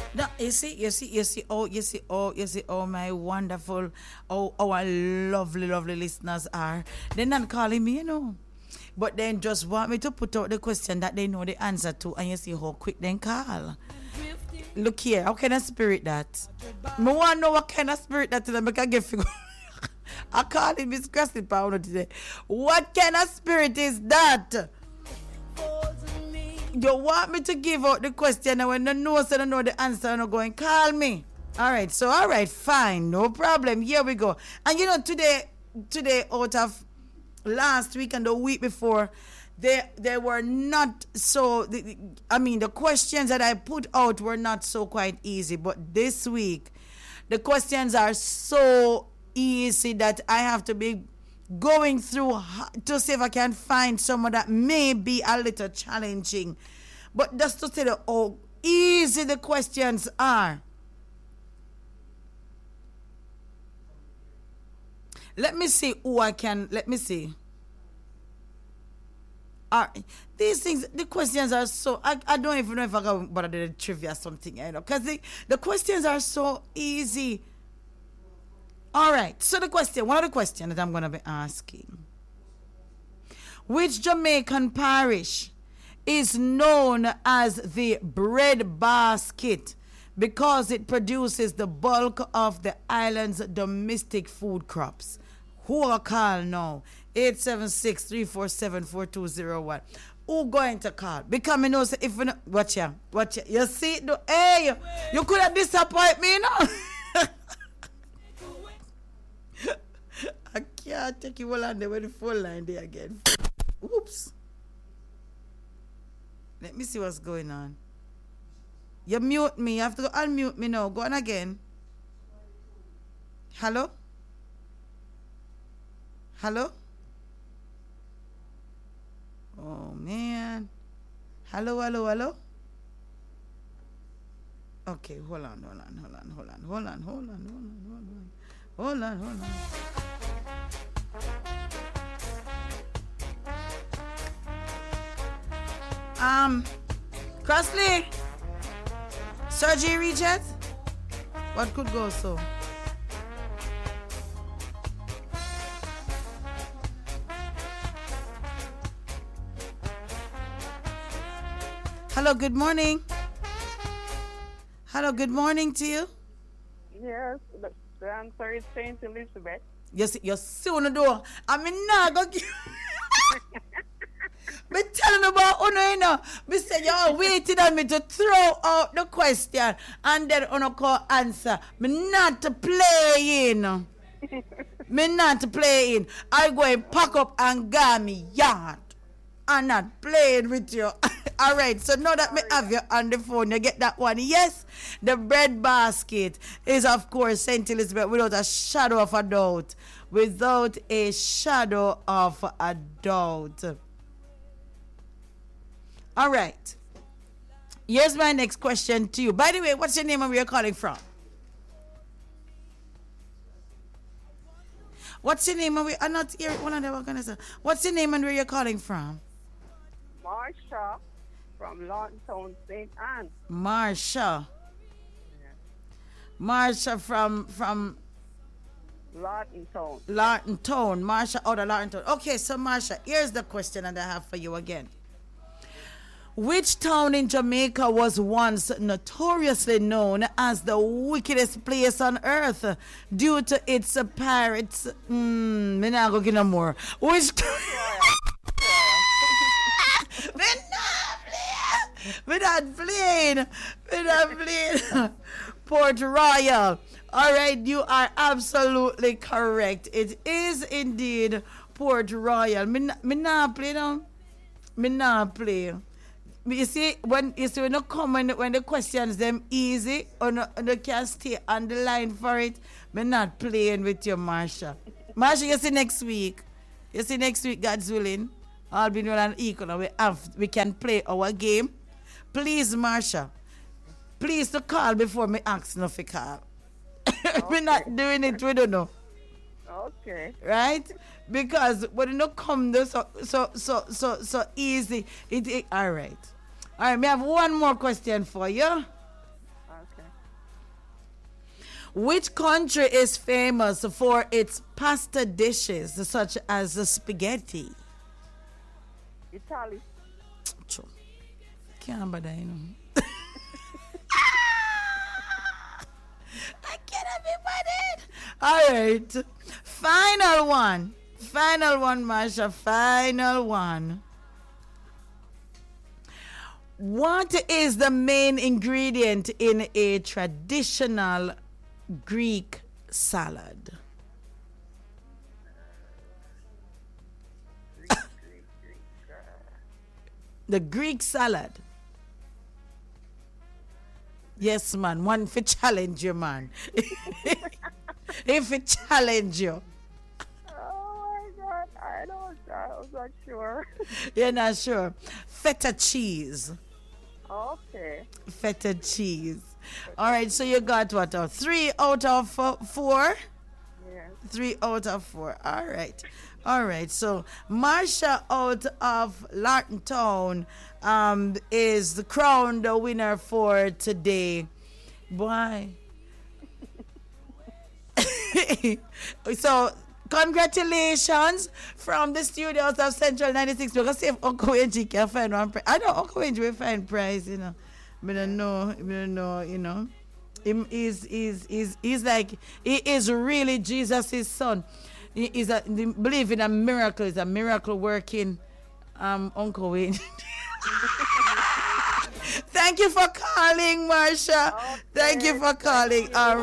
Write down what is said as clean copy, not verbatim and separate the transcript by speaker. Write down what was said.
Speaker 1: No, oh, my wonderful, oh, our lovely, lovely listeners are. They're not calling me, but then just want me to put out the question that they know the answer to, and you see how quick they call. Look here, how can I spirit that? I want to know what kind of spirit that is, I can get figure. I call it Miss Cressy Powder today. What kind of spirit is that? You want me to give out the question, and when I know the answer, I'm not going call me. All right, fine, no problem. Here we go. And today out of last week and the week before, they were not so. The questions that I put out were not so quite easy. But this week, the questions are so easy that I have to be going through to see if I can find someone that may be a little challenging. But just to say how easy the questions are. Let me see. These things, the questions are so, I don't even know if I can bother the trivia or something, because the questions are so easy. All right, so one of the questions that I'm going to be asking. Which Jamaican parish is known as the bread basket because it produces the bulk of the island's domestic food crops? Who are call now? 876-347-4201. Who going to call? Because I know if you know, watch ya. You see, hey, you could have disappointed me, I can't take you all on there with the phone line there again. Oops. Let me see what's going on. You mute me. You have to go unmute me now. Go on again. Hello? Hello? Oh, man. Hello? Okay, hold on. Crossley, surgery reach yet? What could go so? Hello, good morning. Hello, good morning to you.
Speaker 2: Yes, the answer is Saint Elizabeth.
Speaker 1: Yes, you soon do. I mean, now go. Me telling about Uno, me say y'all waiting on me to throw out the question and then Uno call answer. Me not playing. I go and pack up and go me yard. I'm not playing with you. All right, so now that me have you on the phone, you get that one. Yes, the bread basket is, of course, St. Elizabeth without a shadow of a doubt. Without a shadow of a doubt. All right. Here's my next question to you. By the way, what's your name and where you're calling from? What's your name and where... I'm not here. What's your name and where you're calling from?
Speaker 2: Marsha from Lawton Town, St. Anne.
Speaker 1: Marsha.
Speaker 2: Yeah.
Speaker 1: Marsha from
Speaker 2: Lawton Town.
Speaker 1: Lawton Town. Marsha out of Lawton Town. Okay, so Marsha, here's the question that I have for you again. Which town in Jamaica was once notoriously known as the wickedest place on earth due to its pirates? Me not go get no more. Which We're not playing. Port Royal. All right, you are absolutely correct. It is indeed Port Royal. Me not play now. Me not play. You see, when you come when the questions them easy, or you can stay on the line for it, me not playing with you, Marsha. Marsha, you see next week. God's willing. All being well and equal. We can play our game. Please, Marsha. Please to call before me ask no for call. Okay. We're not doing it, we don't know.
Speaker 2: Okay.
Speaker 1: Right? Because when you don't come so easy. All right. All right, we have one more question for you.
Speaker 2: All Okay.
Speaker 1: Which country is famous for its pasta dishes such as the spaghetti?
Speaker 2: Italy.
Speaker 1: Choo. Can't bother, you know. I cannot be bothered. All right. Final one. Final one, Marsha. Final one. What is the main ingredient in a traditional Greek salad? The Greek salad. Yes, man. One for challenge you, man. If it challenge you.
Speaker 2: Oh my God, I don't. I was not sure.
Speaker 1: You're not sure. Feta cheese.
Speaker 2: Okay.
Speaker 1: Feta cheese. All right, so you got what? 3 out of 4?
Speaker 2: Yes.
Speaker 1: 3 out of 4. All right. All right. So Marsha out of Lawton Town is the crowned the winner for today. Why? So congratulations from the studios of Central 96. Because see if Uncle Wenji can find one prize. I know Uncle Wenji will find prize, you know. I don't know, you know. He's like, he is really Jesus' son. He believe in a miracle. He's a miracle working Uncle Wayne. Thank you for calling, Marsha.
Speaker 2: Okay.
Speaker 1: Thank you for calling.